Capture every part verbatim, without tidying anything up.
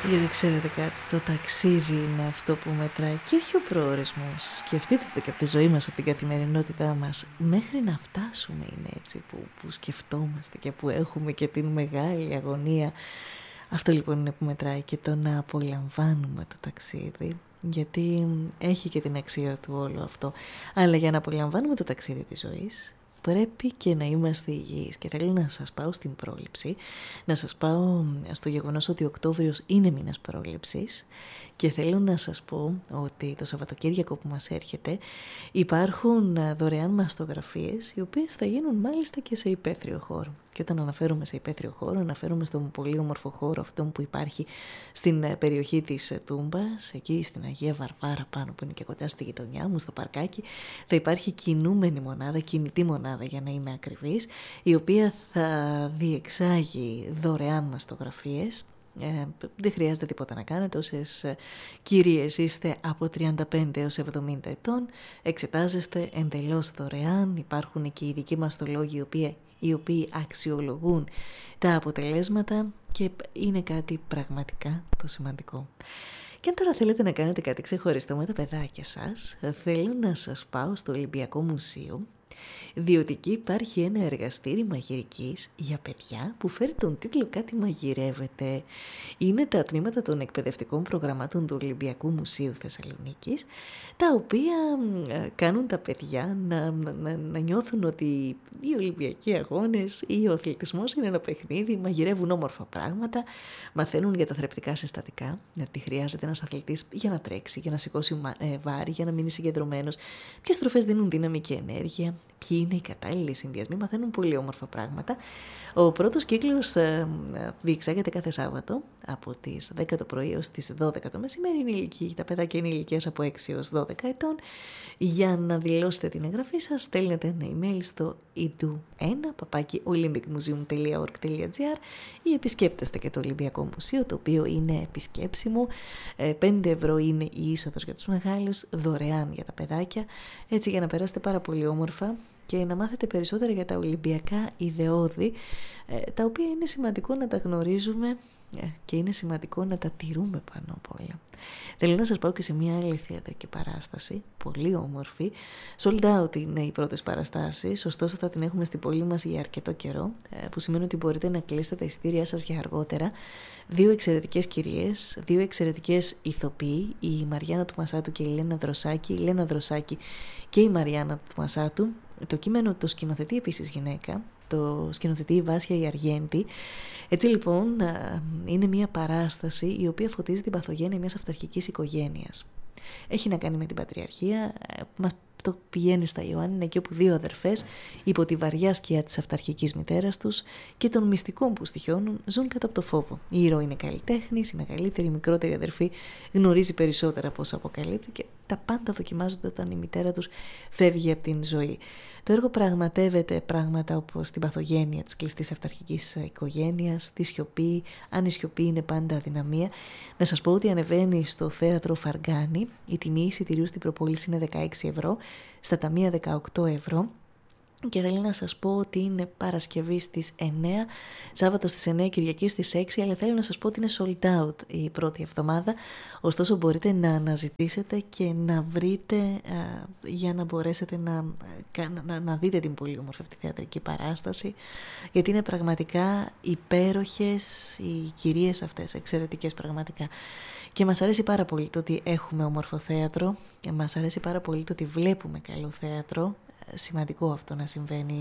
Γιατί ξέρετε κάτι, το ταξίδι είναι αυτό που μετράει και όχι ο προορισμός. Σκεφτείτε το και από τη ζωή μας, από την καθημερινότητά μας. Μέχρι να φτάσουμε είναι έτσι που, που σκεφτόμαστε και που έχουμε και την μεγάλη αγωνία. Αυτό λοιπόν είναι που μετράει, και το να απολαμβάνουμε το ταξίδι. Γιατί έχει και την αξία του όλο αυτό. Αλλά για να απολαμβάνουμε το ταξίδι της ζωής, πρέπει και να είμαστε υγιείς. Και θέλω να σας πάω στην πρόληψη, να σας πάω στο γεγονός ότι ο Οκτώβριος είναι μήνας πρόληψης, και θέλω να σας πω ότι το Σαββατοκύριακο που μας έρχεται υπάρχουν δωρεάν μαστογραφίες, οι οποίες θα γίνουν μάλιστα και σε υπαίθριο χώρο. Και όταν αναφέρομαι σε υπαίθριο χώρο, αναφέρομαι στον πολύ όμορφο χώρο αυτόν που υπάρχει στην περιοχή της Τούμπας, εκεί στην Αγία Βαρβάρα πάνω, που είναι και κοντά στη γειτονιά μου, στο παρκάκι. Θα υπάρχει κινούμενη μονάδα, κινητή μονάδα για να είμαι ακριβής, η οποία θα διεξάγει δωρεάν μαστογραφίες. Ε, δεν χρειάζεται τίποτα να κάνετε. Όσες κυρίες είστε από τριάντα πέντε έως εβδομήντα ετών, εξετάζεστε εντελώς δωρεάν. Υπάρχουν και οι ειδικοί μαστολόγοι οι οποίοι, οι οποίοι αξιολογούν τα αποτελέσματα, και είναι κάτι πραγματικά το σημαντικό. Και αν τώρα θέλετε να κάνετε κάτι ξεχωριστό με τα παιδάκια σας, θέλω να σας πάω στο Ολυμπιακό Μουσείο, διότι εκεί υπάρχει ένα εργαστήρι μαγειρικής για παιδιά που φέρει τον τίτλο «Κάτι μαγειρεύεται». Είναι τα τμήματα των εκπαιδευτικών προγραμμάτων του Ολυμπιακού Μουσείου Θεσσαλονίκης, τα οποία κάνουν τα παιδιά να, να, να νιώθουν ότι οι Ολυμπιακοί αγώνες ή ο αθλητισμός είναι ένα παιχνίδι, μαγειρεύουν όμορφα πράγματα, μαθαίνουν για τα θρεπτικά συστατικά, γιατί χρειάζεται ένας αθλητής για να τρέξει, για να σηκώσει βάρη, για να μείνει συγκεντρωμένος, ποιες στροφές δίνουν δύναμη και ενέργεια, ποιοι είναι οι κατάλληλοι συνδυασμοί, μαθαίνουν πολύ όμορφα πράγματα. Ο πρώτος κύκλος ε, διεξάγεται κάθε Σάββατο από τις δέκα το πρωί έως τις δώδεκα το μεσημέρι. Είναι ηλικία, τα παιδάκια είναι ηλικίας από έξι έως δώδεκα ετών. Για να δηλώσετε την εγγραφή σας, στέλνετε ένα email στο ι ντι γιου ένα παπάκι olympic museum τελεία org τελεία τζι άρ ή επισκέπτεστε και το Ολυμπιακό Μουσείο, το οποίο είναι επισκέψιμο. πέντε ευρώ είναι η είσοδος για τους μεγάλους, δωρεάν για τα παιδάκια, έτσι για να περάσετε πάρα πολύ όμορφα και να μάθετε περισσότερα για τα Ολυμπιακά ιδεώδη, τα οποία είναι σημαντικό να τα γνωρίζουμε και είναι σημαντικό να τα τηρούμε πάνω απ' όλα. Θέλω να σας πάω και σε μια άλλη θεατρική παράσταση, πολύ όμορφη. Sold out είναι οι πρώτες παραστάσεις, ωστόσο θα την έχουμε στην πόλη μας για αρκετό καιρό, που σημαίνει ότι μπορείτε να κλείσετε τα εισιτήριά σας για αργότερα. Δύο εξαιρετικές κυρίες, δύο εξαιρετικές ηθοποιοί, η Μαριάννα του Μασάτου και η Λένα Δροσάκη. Η Λένα Δροσάκη και η Μαριάννα του Μασάτου. Το κείμενο το σκηνοθετεί επίσης γυναίκα, το σκηνοθετεί η Βάσια η Αργέντη. Έτσι λοιπόν είναι μια παράσταση η οποία φωτίζει την παθογένεια μιας αυταρχικής οικογένειας. Έχει να κάνει με την πατριαρχία, μας το πηγαίνει στα Ιωάννινα, εκεί όπου δύο αδερφές υπό τη βαριά σκιά της αυταρχικής μητέρας τους και των μυστικών που στοιχιώνουν ζουν κάτω από το φόβο. Η ήρωα είναι καλλιτέχνης, η μεγαλύτερη, η μικρότερη αδερφή γνωρίζει περισσότερα από όσα αποκαλύπτει και τα πάντα δοκιμάζονται όταν η μητέρα τους φεύγει από την ζωή. Το έργο πραγματεύεται πράγματα όπως την παθογένεια της κλειστής αυταρχικής οικογένειας, τη σιωπή, αν η σιωπή είναι πάντα αδυναμία. Να σας πω ότι ανεβαίνει στο θέατρο Φαργκάνη, η τιμή εισιτηρίου στην προπόληση είναι δεκαέξι ευρώ, στα ταμεία δεκαοκτώ ευρώ. Και θέλω να σας πω ότι είναι Παρασκευή στις εννέα, Σάββατο στις εννέα, Κυριακή στις έξι, αλλά θέλω να σας πω ότι είναι sold out η πρώτη εβδομάδα, ωστόσο μπορείτε να αναζητήσετε και να βρείτε α, για να μπορέσετε να, να, να δείτε την πολύ όμορφη αυτή θεατρική παράσταση, γιατί είναι πραγματικά υπέροχες οι κυρίες αυτές, εξαιρετικές πραγματικά. Και μας αρέσει πάρα πολύ το ότι έχουμε όμορφο θέατρο και μας αρέσει πάρα πολύ το ότι βλέπουμε καλό θέατρο. Σημαντικό αυτό να συμβαίνει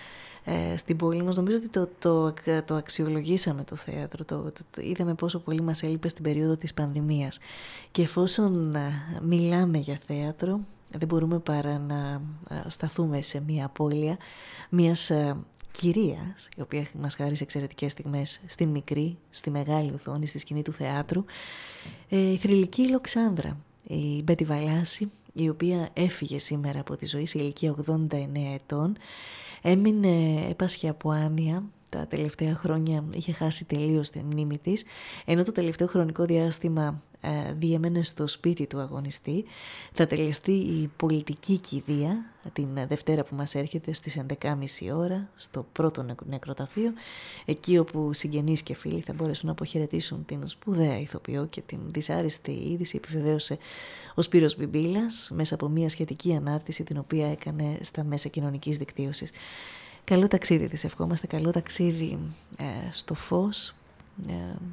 ε, στην πόλη μας. Νομίζω ότι το, το, το αξιολογήσαμε το θέατρο, το, το, το είδαμε πόσο πολύ μας έλειπε στην περίοδο της πανδημίας. Και εφόσον ε, μιλάμε για θέατρο, δεν μπορούμε παρά να ε, σταθούμε σε μια απώλεια μιας ε, κυρίας, η οποία μας χάρισε εξαιρετικές στιγμές στην μικρή, στη μεγάλη οθόνη, στη σκηνή του θεάτρου, ε, η θρυλική Λοξάνδρα, η Μπέτη Βαλάση, η οποία έφυγε σήμερα από τη ζωή σε ηλικία ογδόντα εννέα ετών. Έμεινε, έπασχε από άνοια, τα τελευταία χρόνια είχε χάσει τελείως τη μνήμη της, ενώ το τελευταίο χρονικό διάστημα διέμενε στο σπίτι του αγωνιστή. Θα τελεστεί η πολιτική κηδεία την Δευτέρα που μας έρχεται στις έντεκα και μισή ώρα στο πρώτο νεκροταφείο, εκεί όπου συγγενείς και φίλοι θα μπορέσουν να αποχαιρετήσουν την σπουδαία ηθοποιό και την δυσάρεστη είδηση επιβεβαίωσε ο Σπύρος Μπιμπίλας μέσα από μια σχετική ανάρτηση την οποία έκανε στα μέσα κοινωνικής δικτύωσης. Καλό ταξίδι της ευχόμαστε, καλό ταξίδι ε, στο φως. Ε,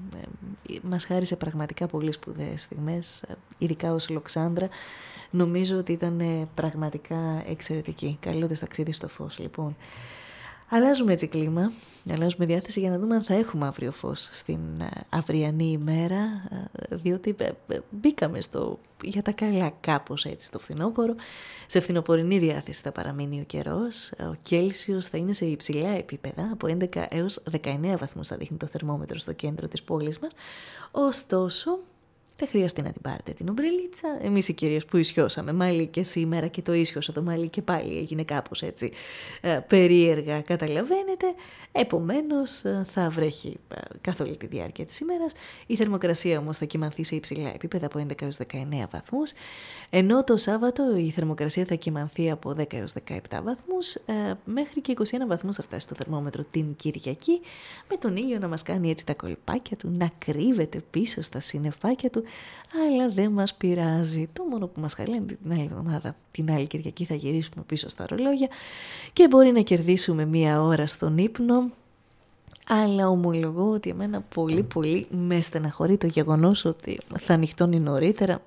ε, μας χάρισε πραγματικά πολύ σπουδαίες στιγμές, ειδικά ως Λοξάνδρα. Νομίζω ότι ήταν ε, πραγματικά εξαιρετική. Καλό της ταξίδι στο φως, λοιπόν. Αλλάζουμε έτσι κλίμα, αλλάζουμε διάθεση για να δούμε αν θα έχουμε αύριο φως στην αυριανή ημέρα, διότι μπήκαμε στο, για τα καλά κάπως έτσι στο φθινόπωρο. Σε φθινοπορεινή διάθεση θα παραμείνει ο καιρός, ο Κέλσιος θα είναι σε υψηλά επίπεδα, από έντεκα έως δεκαεννέα βαθμούς θα δείχνει το θερμόμετρο στο κέντρο της πόλης μας, ωστόσο δεν χρειαστεί να την πάρετε την ομπρελίτσα. Εμείς οι κυρίες που ισιώσαμε μάλι και σήμερα και το ίσιοσα το μάλι και πάλι έγινε κάπως έτσι ε, περίεργα, καταλαβαίνετε. Επομένως θα βρέχει ε, καθ' όλη τη διάρκεια της ημέρας. Η θερμοκρασία όμως θα κυμανθεί σε υψηλά επίπεδα από έντεκα έως δεκαεννέα βαθμούς, ενώ το Σάββατο η θερμοκρασία θα κυμανθεί από δέκα έως δεκαεπτά βαθμούς, ε, μέχρι και είκοσι ένα βαθμούς θα φτάσει το θερμόμετρο την Κυριακή, με τον ήλιο να μας κάνει έτσι τα κολπάκια του, να κρύβεται πίσω στα σύννεφάκια του, αλλά δεν μας πειράζει. Το μόνο που μας χαλαίνει την άλλη εβδομάδα, την άλλη Κυριακή θα γυρίσουμε πίσω στα ρολόγια και μπορεί να κερδίσουμε μία ώρα στον ύπνο, αλλά ομολογώ ότι εμένα πολύ πολύ με στεναχωρεί το γεγονός ότι θα ανοιχτώνει νωρίτερα,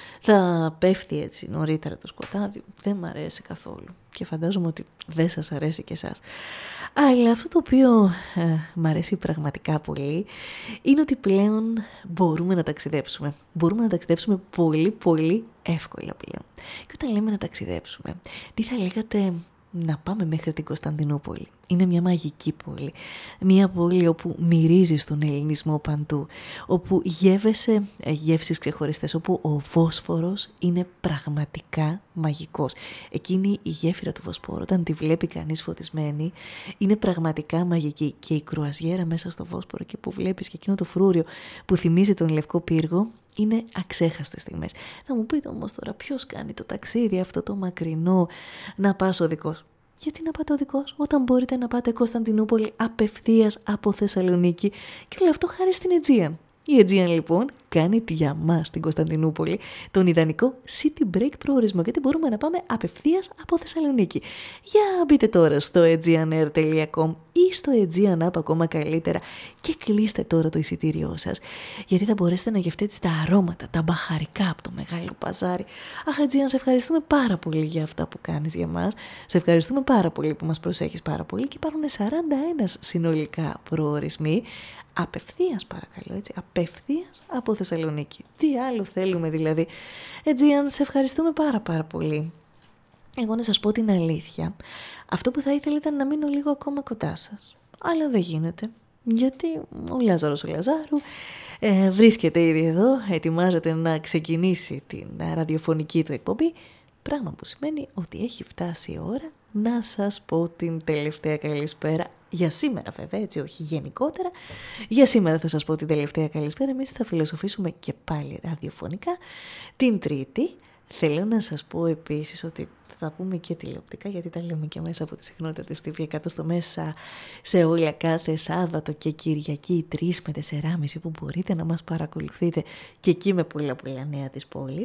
θα πέφτει έτσι νωρίτερα το σκοτάδι. Δεν μ' αρέσει καθόλου και φαντάζομαι ότι δεν σας αρέσει και εσάς. Αλλά αυτό το οποίο ε, μ' αρέσει πραγματικά πολύ είναι ότι πλέον μπορούμε να ταξιδέψουμε. Μπορούμε να ταξιδέψουμε πολύ πολύ εύκολα πλέον. Και όταν λέμε να ταξιδέψουμε, τι θα λέγατε να πάμε μέχρι την Κωνσταντινούπολη? Είναι μια μαγική πόλη, μια πόλη όπου μυρίζει στον ελληνισμό παντού, όπου γεύεσαι γεύσεις ξεχωριστές, όπου ο Βόσφορος είναι πραγματικά μαγικός. Εκείνη η γέφυρα του Βοσπόρου, όταν τη βλέπει κανείς φωτισμένη, είναι πραγματικά μαγική. Και η κρουαζιέρα μέσα στο Βόσπορο και που βλέπεις και εκείνο το φρούριο που θυμίζει τον Λευκό Πύργο, είναι αξέχαστες στιγμές. Να μου πείτε όμως τώρα ποιος κάνει το ταξίδι αυτό το μακρινό να πας οδικός? Γιατί να πάτε οδικός όταν μπορείτε να πάτε Κωνσταντινούπολη απευθείας από Θεσσαλονίκη, και όλο αυτό χάρη στην Aegean. Η Aegean λοιπόν κάνει για μας στην Κωνσταντινούπολη τον ιδανικό city break προορισμό, γιατί μπορούμε να πάμε απευθείας από Θεσσαλονίκη. Για μπείτε τώρα στο aegean air τελεία com ή στο Aegean App ακόμα καλύτερα και κλείστε τώρα το εισιτήριό σας, γιατί θα μπορέσετε να γευτείτε τα αρώματα, τα μπαχαρικά από το μεγάλο παζάρι. Αχ, Aegean, σε ευχαριστούμε πάρα πολύ για αυτά που κάνεις για μας. Σε ευχαριστούμε πάρα πολύ που μας προσέχεις πάρα πολύ, και υπάρχουν σαράντα ένα συνολικά προορισμοί. Απευθείας παρακαλώ, έτσι, απευθείας από Θεσσαλονίκη. Τι άλλο θέλουμε δηλαδή? Aegean, σε ευχαριστούμε πάρα πάρα πολύ. Εγώ να σας πω την αλήθεια, αυτό που θα ήθελα ήταν να μείνω λίγο ακόμα κοντά σας, αλλά δεν γίνεται, γιατί ο Λάζαρος ο Λαζάρου ε, βρίσκεται ήδη εδώ, ετοιμάζεται να ξεκινήσει την ραδιοφωνική του εκπομπή, πράγμα που σημαίνει ότι έχει φτάσει η ώρα να σας πω την τελευταία καλησπέρα. Για σήμερα βέβαια, έτσι, όχι γενικότερα. Για σήμερα θα σας πω την τελευταία καλησπέρα. Εμείς θα φιλοσοφήσουμε και πάλι ραδιοφωνικά την Τρίτη. Θέλω να σας πω επίσης ότι θα τα πούμε και τηλεοπτικά, γιατί τα λέμε και μέσα από τη συχνότητα της τι βι εκατό στο μέσα σε όλα κάθε Σάββατο και Κυριακή τρεις με τέσσερα και μισή, που μπορείτε να μας παρακολουθείτε και εκεί με πολλά πολλά νέα της πόλης.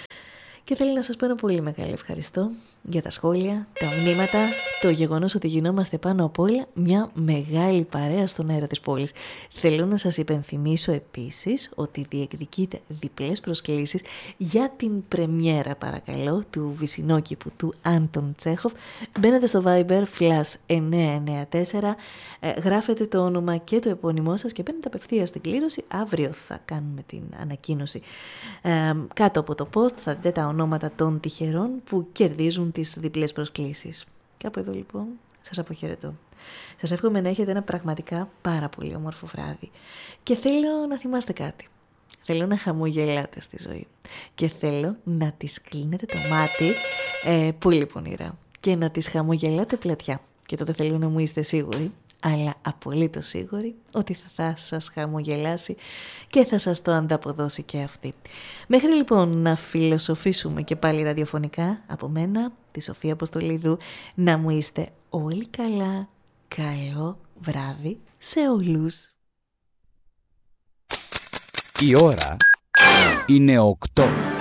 Και θέλω να σας πω ένα πολύ μεγάλο ευχαριστώ για τα σχόλια, τα μνήματα, το γεγονός ότι γινόμαστε πάνω απ' όλα μια μεγάλη παρέα στον αέρα της πόλης. Θέλω να σας υπενθυμίσω επίσης ότι διεκδικείτε διπλές προσκλήσεις για την πρεμιέρα, παρακαλώ, του Βυσσινόκηπου του Άντων Τσέχοφ. Μπαίνετε στο Viber Flash εννιά εννιά τέσσερα, ε, γράφετε το όνομα και το επώνυμό σας και μπαίνετε απευθείας στην κλήρωση. Αύριο θα κάνουμε την ανακοίνωση. Ε, κάτω από το post θα δείτε τα ονόματα των τυχερών που κερδίζουν τις διπλές προσκλήσεις. Κάπου εδώ λοιπόν σας αποχαιρετώ. Σας εύχομαι να έχετε ένα πραγματικά πάρα πολύ όμορφο βράδυ. Και θέλω να θυμάστε κάτι. Θέλω να χαμογελάτε στη ζωή. Και θέλω να τις κλείνετε το μάτι ε, πολύ πονηρά. Και να τις χαμογελάτε πλατιά. Και τότε θέλω να μου είστε σίγουροι αλλά απολύτως σίγουρη ότι θα, θα σας χαμογελάσει και θα σας το ανταποδώσει και αυτή. Μέχρι λοιπόν να φιλοσοφήσουμε και πάλι ραδιοφωνικά, από μένα, τη Σοφία Αποστολίδου, να μου είστε όλοι καλά. Καλό βράδυ σε όλους. Η ώρα είναι οκτώ.